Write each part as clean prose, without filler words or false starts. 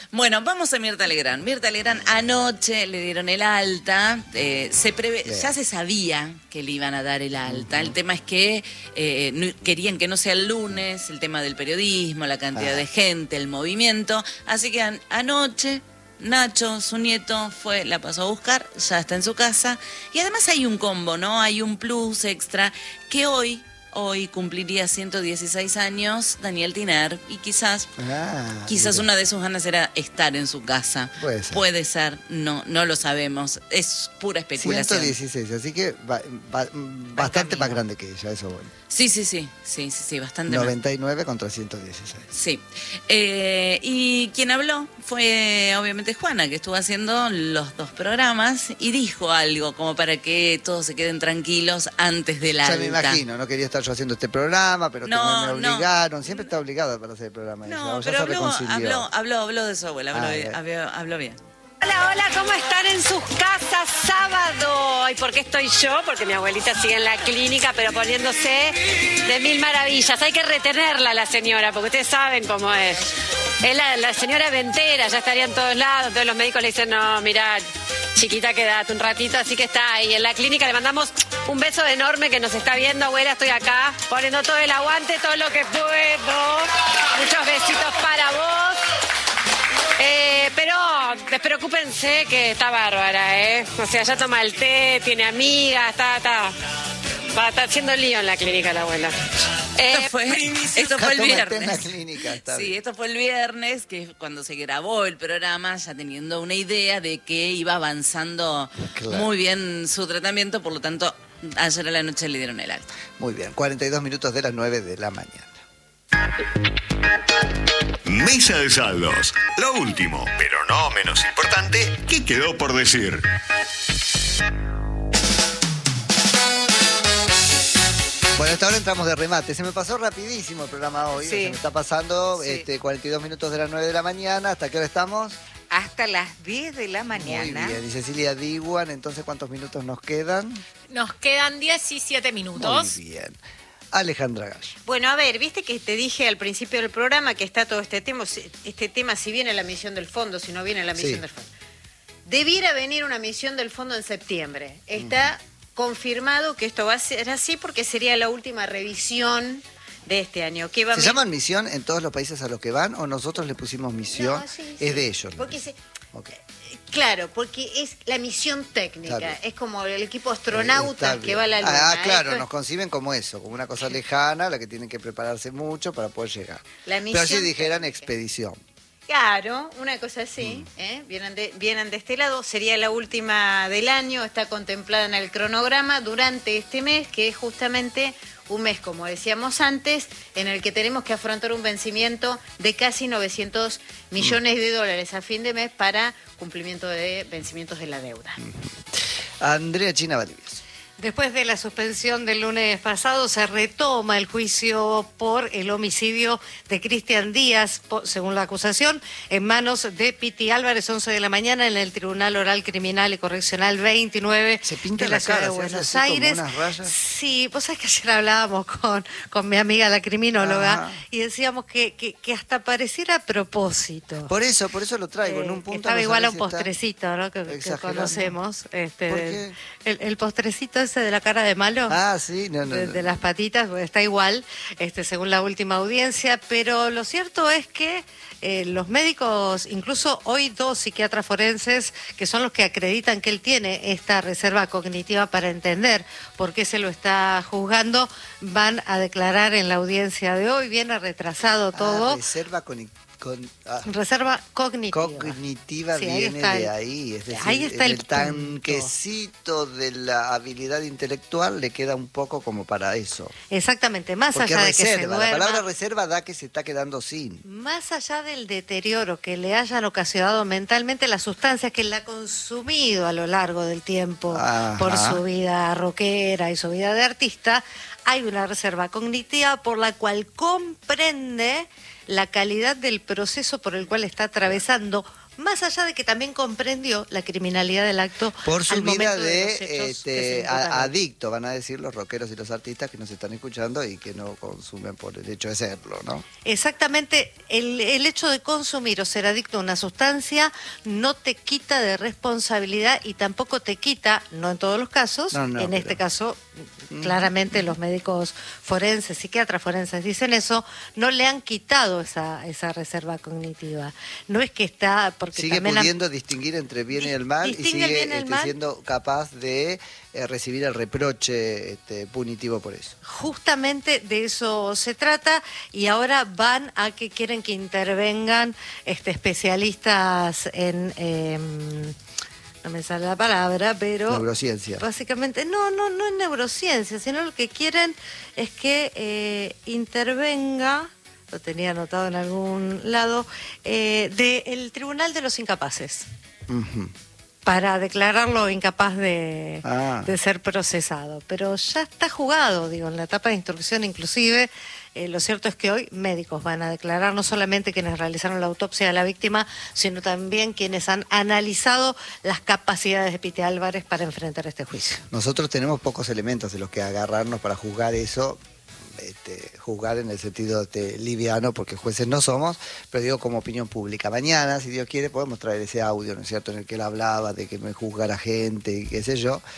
Bueno, vamos a Mirta Legrand. Mirta Legrand anoche le dieron el alta. Ya se sabía que le iban a dar el alta. El tema es que querían que no sea el lunes, el tema del periodismo, la cantidad de gente, el movimiento. Así que anoche Nacho, su nieto, la pasó a buscar, ya está en su casa. Y además hay un combo, ¿no? Hay un plus extra que hoy cumpliría 116 años Daniel Tiner y quizás una de sus ganas era estar en su casa. Puede ser, no lo sabemos, es pura especulación. 116, así que bastante más grande que ella, eso bueno. Sí, bastante 99 contra 116. Sí. Y quien habló fue obviamente Juana, que estuvo haciendo los dos programas y dijo algo como para que todos se queden tranquilos antes del alta. Ya me imagino, no quería estar yo haciendo este programa, pero que me obligaron. Siempre está obligada para hacer el programa. No, pero habló de su abuela, habló bien. Hola, ¿cómo están en sus casas sábado? ¿Y por qué estoy yo? Porque mi abuelita sigue en la clínica, pero poniéndose de mil maravillas. Hay que retenerla, la señora, porque ustedes saben cómo es. Es la señora ventera, ya estaría en todos lados. Todos los médicos le dicen, no, mira, chiquita, quédate un ratito. Así que está ahí en la clínica. Le mandamos un beso enorme que nos está viendo, abuela. Estoy acá poniendo todo el aguante, todo lo que puedo. Muchos besitos para vos. Pero despreocúpense que está bárbara, O sea, ya toma el té, tiene amigas, está haciendo lío en la clínica la abuela. Esto fue el viernes. En la clínica, esto fue el viernes, que cuando se grabó el programa, ya teniendo una idea de que iba avanzando muy bien su tratamiento, por lo tanto, ayer a la noche le dieron el alta. Muy bien, 42 minutos de las 9 de la mañana. Mesa de saldos. Lo último, pero no menos importante, ¿qué quedó por decir? Bueno, hasta ahora entramos de remate. Se me pasó rapidísimo el programa hoy. Se me está pasando 42 minutos de las 9 de la mañana. ¿Hasta qué hora estamos? Hasta las 10 de la mañana. Muy bien. Y Cecilia Diguan, entonces, ¿cuántos minutos nos quedan? Nos quedan 17 minutos. Muy bien. Alejandra Gallo. Bueno, a ver, viste que te dije al principio del programa que está todo este tema, si viene la misión del fondo, si no viene la misión del fondo. Debiera venir una misión del fondo en septiembre. Está confirmado que esto va a ser así porque sería la última revisión de este año. ¿Se llaman misión en todos los países a los que van o nosotros le pusimos misión? No, es de ellos. Porque claro, porque es la misión técnica, es como el equipo astronauta que va a la Luna. Claro, nos conciben como eso, como una cosa lejana, a la que tienen que prepararse mucho para poder llegar. Pero si dijeran expedición. Claro, una cosa así, vienen de este lado, sería la última del año, está contemplada en el cronograma durante este mes, que es justamente un mes, como decíamos antes, en el que tenemos que afrontar un vencimiento de casi 900 millones de dólares a fin de mes para cumplimiento de vencimientos de la deuda. Andrea China Valdivieso. Después de la suspensión del lunes pasado, se retoma el juicio por el homicidio de Cristian Díaz, según la acusación, en manos de Piti Álvarez, 11 de la mañana, en el Tribunal Oral Criminal y Correccional 29 de la ciudad de Buenos Aires. Sí, vos sabés que ayer hablábamos con mi amiga la criminóloga y decíamos que hasta pareciera a propósito. Por eso lo traigo, en un punto. Estaba igual a un postrecito, ¿no? que conocemos. ¿Por qué? El postrecito ese de la cara de malo. Sí, de las patitas, está igual, según la última audiencia, pero lo cierto es que los médicos, incluso hoy 2 psiquiatras forenses, que son los que acreditan que él tiene esta reserva cognitiva para entender por qué se lo está juzgando, van a declarar en la audiencia de hoy. Viene retrasado todo. Reserva cognitiva. Cognitiva viene de ahí, es decir, ahí está el tanquecito de la habilidad intelectual le queda un poco como para eso. Exactamente, más allá de que se duerma. La palabra reserva da que se está quedando sin. Más allá del deterioro que le hayan ocasionado mentalmente las sustancias que él ha consumido a lo largo del tiempo por su vida rockera y su vida de artista, hay una reserva cognitiva por la cual comprende la calidad del proceso por el cual está atravesando más allá de que también comprendió la criminalidad del acto por su al vida momento de los de hechos que se imputaron. adicto, van a decir los rockeros y los artistas que nos están escuchando y que no consumen por el hecho de serlo, ¿no? Exactamente, el hecho de consumir o ser adicto a una sustancia no te quita de responsabilidad y tampoco te quita, no en todos los casos, este caso, claramente los médicos forenses, psiquiatras forenses dicen eso, no le han quitado esa reserva cognitiva. No es que está... porque sigue pudiendo distinguir entre bien y el mal y sigue siendo capaz de recibir el reproche punitivo por eso. Justamente de eso se trata y ahora van a que quieren que intervengan especialistas en... no me sale la palabra, pero... Neurociencia. Básicamente, no es neurociencia, sino lo que quieren es que intervenga... lo tenía anotado en algún lado, del Tribunal de los Incapaces, para declararlo incapaz de ser procesado. Pero ya está jugado, digo, en la etapa de instrucción inclusive. Lo cierto es que hoy médicos van a declarar, no solamente quienes realizaron la autopsia de la víctima, sino también quienes han analizado las capacidades de Pite Álvarez para enfrentar este juicio. Nosotros tenemos pocos elementos de los que agarrarnos para juzgar eso. Juzgar en el sentido liviano, porque jueces no somos, pero digo como opinión pública. Mañana, si Dios quiere, podemos traer ese audio, ¿no es cierto?, en el que él hablaba de que me juzgara gente y qué sé yo,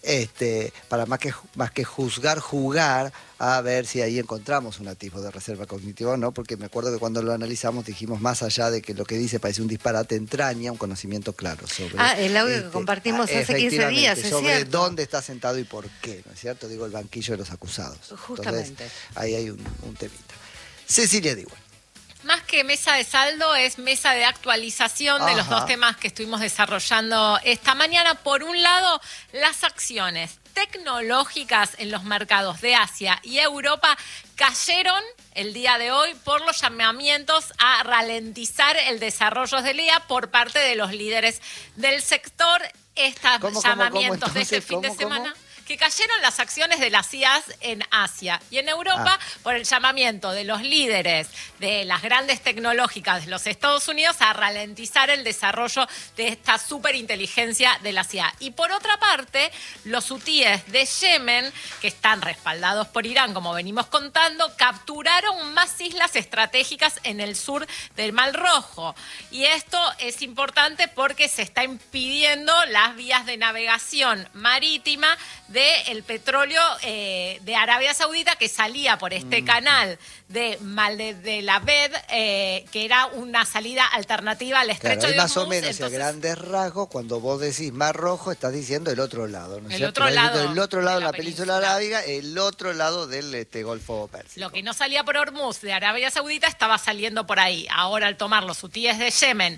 para más que juzgar, jugar a ver si ahí encontramos un tipo de reserva cognitiva o no, porque me acuerdo que cuando lo analizamos dijimos, más allá de que lo que dice parece un disparate, entraña un conocimiento claro sobre... el audio que compartimos hace 15 días, es sobre cierto. Dónde está sentado y por qué, ¿no es cierto? Digo, el banquillo de los acusados. Justamente. Entonces, ahí hay un temita. Cecilia Diwan. Más que mesa de saldo, es mesa de actualización de los dos temas que estuvimos desarrollando esta mañana. Por un lado, las acciones tecnológicas en los mercados de Asia y Europa cayeron el día de hoy por los llamamientos a ralentizar el desarrollo de la IA por parte de los líderes del sector. Estos llamamientos de este fin de semana... que cayeron las acciones de las IAs en Asia y en Europa por el llamamiento de los líderes de las grandes tecnológicas de los Estados Unidos a ralentizar el desarrollo de esta superinteligencia de la CIA. Y por otra parte, los hutíes de Yemen, que están respaldados por Irán, como venimos contando, capturaron más islas estratégicas en el sur del Mar Rojo. Y esto es importante porque se está impidiendo las vías de navegación marítima del petróleo de Arabia Saudita, que salía por este canal de Maldelaved, que era una salida alternativa al estrecho de Hormuz. Más o menos, entonces, a grandes rasgos, cuando vos decís Mar Rojo, estás diciendo el otro lado, ¿no es cierto? El otro lado de la península arábiga, el otro lado del Golfo Pérsico. Lo que no salía por Hormuz de Arabia Saudita estaba saliendo por ahí. Ahora, al tomar los hutíes de Yemen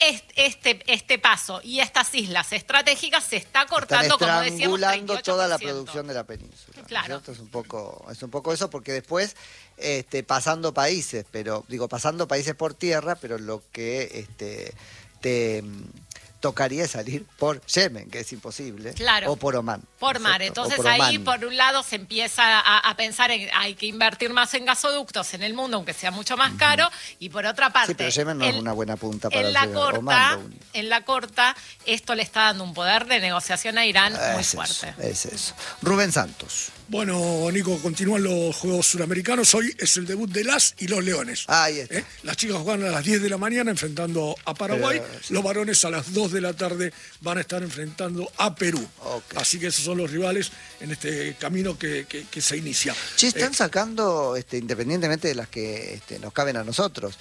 este paso y estas islas estratégicas, se está cortando, como decíamos, 38%. Toda la producción de la península. Claro. ¿No? Es un poco eso, porque después pasando países por tierra, pero lo que te tocaría salir por Yemen, que es imposible, o por Omán. Por mar. Entonces ahí, por un lado, se empieza a pensar en hay que invertir más en gasoductos en el mundo, aunque sea mucho más caro, y por otra parte... Sí, pero Yemen no es una buena punta para Omán. En la corta, esto le está dando un poder de negociación a Irán muy fuerte. Es eso. Rubén Santos. Bueno, Nico, continúan los Juegos Suramericanos. Hoy es el debut de las y los Leones. Ahí está. Las chicas juegan a las 10 de la mañana enfrentando a Paraguay. Los varones a las 2 de la tarde van a estar enfrentando a Perú. Así que esos son los rivales en este camino que se inicia. Che, están sacando, independientemente de las que nos caben a nosotros,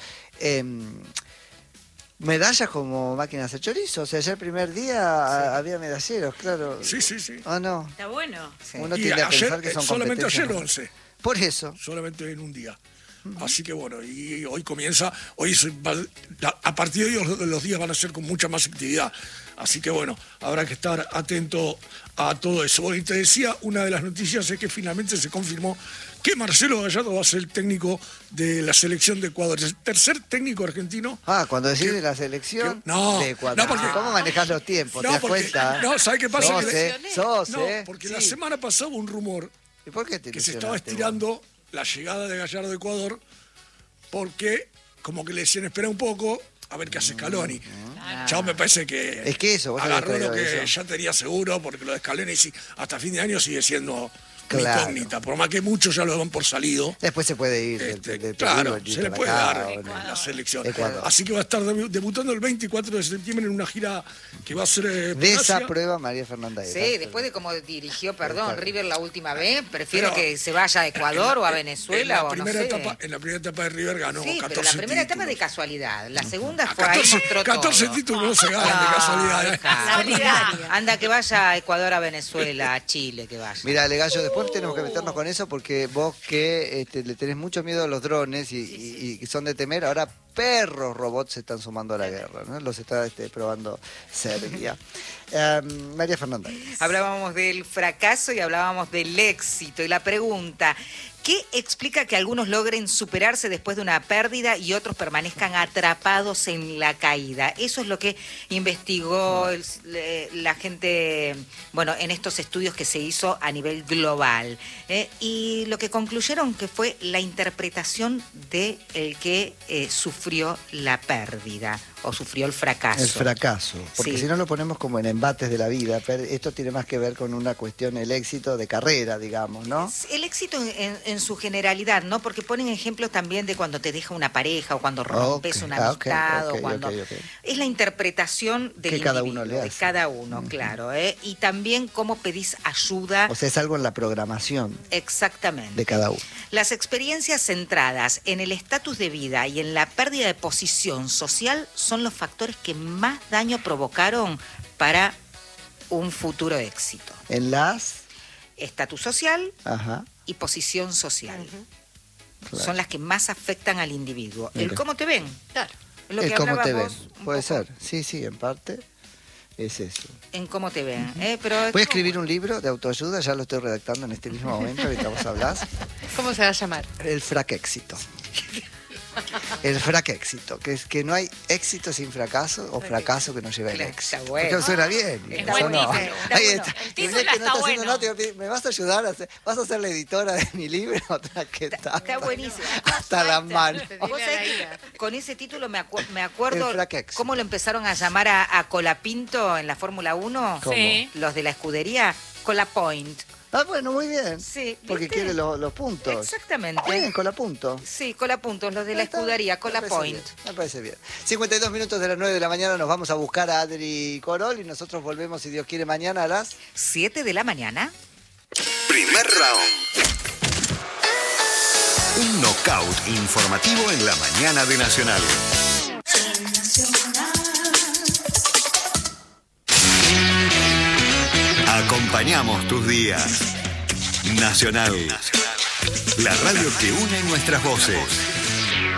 medallas como máquinas de chorizo. O sea, ya el primer día había medalleros, claro. Sí. ¿O no? Está bueno. Sí. Uno tiende a pensar que son solamente ayer 11. Por eso. Solamente en un día. Así que bueno, y hoy comienza, a partir de hoy los días van a ser con mucha más actividad. Así que bueno, habrá que estar atento a todo eso. Bueno, y te decía, una de las noticias es que finalmente se confirmó que Marcelo Gallardo va a ser el técnico de la selección de Ecuador. Es el tercer técnico argentino. Cuando decís de la selección de Ecuador. No, porque, ¿cómo manejás los tiempos? ¿Te das cuenta? No, ¿sabes qué pasa? Porque la semana pasada hubo un rumor ¿Y por qué que se estaba estirando la llegada de Gallardo a Ecuador, porque como que le decían espera un poco, a ver qué hace Scaloni. Chao, me parece que, Es que eso, vos agarró habías lo que traído eso. ya tenía seguro, porque lo de Scaloni sí, hasta fin de año sigue siendo Claro. incógnita, por más que muchos ya lo dan por salido. Después se puede ir. Claro, Perú, se le puede acá, dar o en no. la selección. Ecuador. Así que va a estar debutando el 24 de septiembre en una gira que va a ser por De esa Asia. prueba María Fernanda Sí, Era. después de cómo dirigió, River la última vez, prefiero Pero- que se vaya a Ecuador o a en Venezuela la o no primera sé. etapa, en la primera etapa de River ganó Sí, 14 pero la primera etapa títulos. de casualidad. La segunda A fue ahí 14, mostró 14 todo. títulos no se ganan de casualidad. Hija, Solidaria. anda que vaya a Ecuador, a Venezuela, a Chile, que vaya. Mira, Legallo, después tenemos que meternos con eso porque vos que le tenés mucho miedo a los drones y son de temer, ahora perros robots se están sumando a la guerra, ¿no? Los está probando Serbia. María Fernanda. Hablábamos del fracaso y hablábamos del éxito. Y la pregunta, ¿qué explica que algunos logren superarse después de una pérdida y otros permanezcan atrapados en la caída? Eso es lo que investigó la gente, bueno, en estos estudios que se hizo a nivel global. Y lo que concluyeron que fue la interpretación de el que sufrió la pérdida o sufrió el fracaso. El fracaso, porque Sí. si no lo ponemos como en embates de la vida, esto tiene más que ver con una cuestión, el éxito de carrera, digamos, ¿no? El éxito en su generalidad, ¿no? Porque ponen ejemplos también de cuando te deja una pareja o cuando rompes una amistad o cuando... ok. Es la interpretación del Que cada individuo, uno le de hace. cada uno, claro. Y también cómo pedís ayuda. O sea, es algo en la programación Exactamente. de cada uno. Las experiencias centradas en el estatus de vida y en la pérdida de posición social son los factores que más daño provocaron para un futuro éxito. En las... Estatus social Ajá, y posición social. claro. Son las que más afectan al individuo. El Mira. cómo te ven. Claro. Lo El que cómo te ven. hablabas vos un Puede poco, ser. Sí, en parte es eso. En cómo te ven. Pero Voy a escribir un libro de autoayuda, ya lo estoy redactando en este mismo momento, ahorita vos hablás. ¿Cómo se va a llamar? El fraquéxito. El fraquéxito, que es que no hay éxito sin fracaso o fracaso que no lleva el Claro, éxito. está bueno. Porque suena bien. Es ¿o buen no? título. Está Ahí bueno. está. El Y título ves que está no está haciendo bueno. nada, ¿me vas a ayudar? ¿Vas a ser la editora de mi libro? ¿Qué tal? Está buenísimo. Hasta las manos. Vos sabés que con ese título me acuerdo El fraquéxito. cómo lo empezaron a llamar a Colapinto en la Fórmula 1. ¿Cómo? Sí. Los de la escudería, Colapoint. Ah, bueno, muy bien. Sí, Porque ¿viste? quiere los puntos. Exactamente. Bien, con la punto. Sí, Colapuntos, los de la Ahí está. escudería, Me parece Colapoint. bien, me parece bien. 52 minutos de las 9 de la mañana nos vamos a buscar a Adri Corol y nosotros volvemos, si Dios quiere, mañana a las... 7 de la mañana. Primer round. Un knockout informativo en la mañana de Nacional. Acompañamos tus días. Nacional. La radio que une nuestras voces.